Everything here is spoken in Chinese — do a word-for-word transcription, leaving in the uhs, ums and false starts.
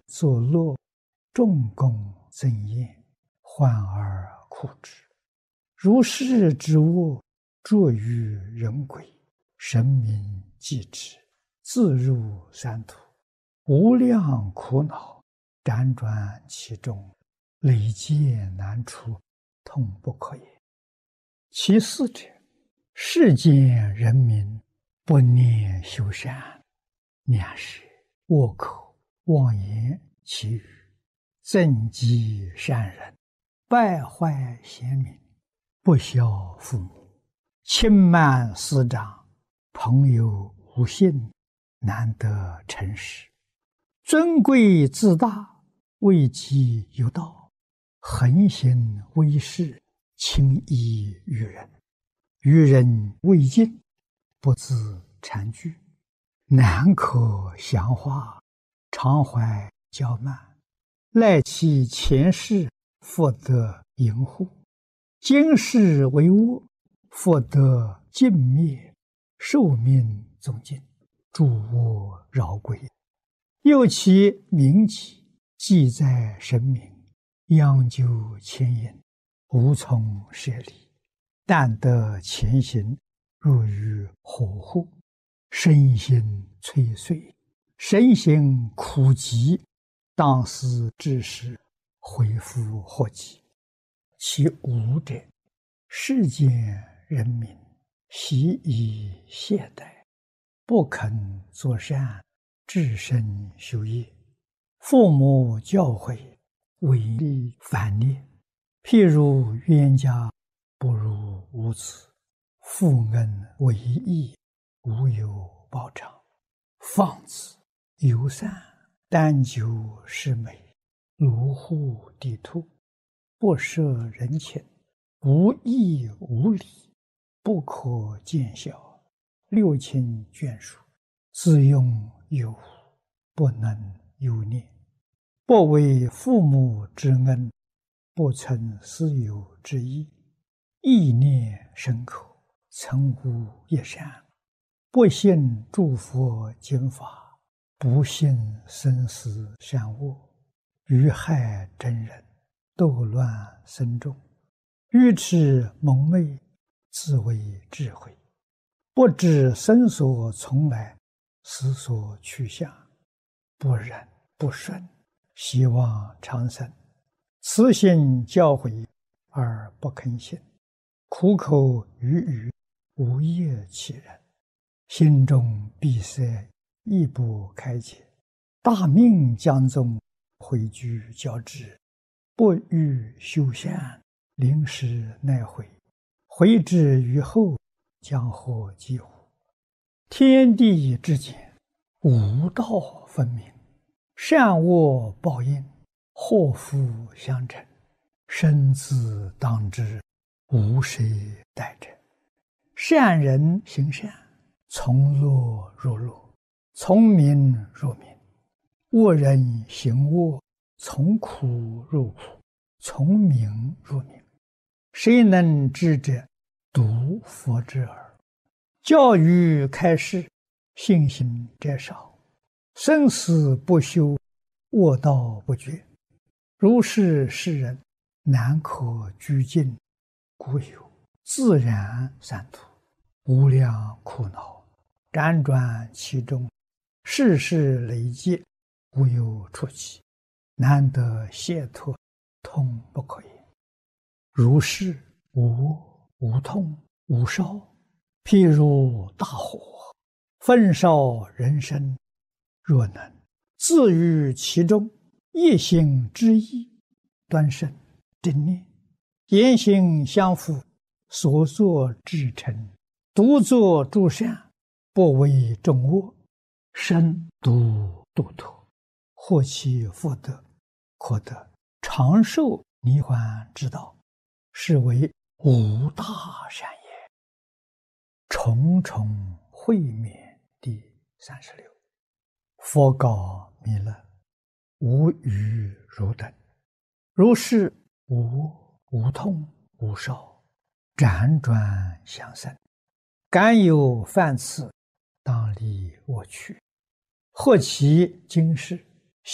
作乐，众功增艳，患而苦之。如是之恶，著于人鬼，神明继之，自入三途，无量苦恼，辗转其中，累劫难出，痛不可言。其四者，世间人民不念修善，两舌恶口妄言绮语，增击善人，败坏贤民，不孝父母，轻慢师长，朋友无信，难得诚实，尊贵自大，位极有道，横行威势，轻易于人，于人未尽，不自惭惧，难可详化，常怀骄慢，赖其前世，复得淫护，今世为恶，复得尽灭，寿命终尽，诸恶饶归。又其名己，记在神明，央究牵引，无从舍离，但得前行，入于火户，身心摧碎，身心苦极，当思之时，恢复祸及。其五者，世间人民习以懈怠，不肯作善，至身修业，父母教诲，违逆反逆。譬如冤家不如无子，父恩为义，无有报偿。放子游散，单求是美，卢户地兔，不摄人情，无义无礼，不可见效，六亲眷属，自用有无，不能有念，不为父母之恩，不存私有之意，意念深刻，曾无一善，不信诸佛经法，不信生死善恶，于害真人，斗乱僧众，愚痴蒙昧，自为智慧，不知生所从来，死所去向，不忍不顺，希望长生，慈心教诲而不肯信，苦口语语，无业其人，心中闭塞，亦不开解，大命将终，毁居交织，不欲修善，临时奈悔，悔之于后，将获几乎？天地之间，无道分明，善恶报应，祸福相承，生自当之，无谁代者。善人行善，从乐入乐，从名入名；恶人行恶，从苦入苦，从名入名。谁能知者？独佛之耳。教育开示，信行者少，生死不休，恶道不绝。如是世人，难可居尽，故有自然三途，无量苦恼，辗转其中，世事累劫，无有出期，难得解脱，痛不可言。如是无恶无痛无烧，譬如大火，焚烧人生，若能自于其中，一心之意，端慎正念，言行相符，所作至诚，独作诸善，不为众恶，身独度脱，获其福德，可得长寿涅槃之道，是为无大善也。重重会面第三十六。佛告弥勒：无余如等，如是无恶无痛无烧，辗转相生，敢有犯此，当离我去。或其今世，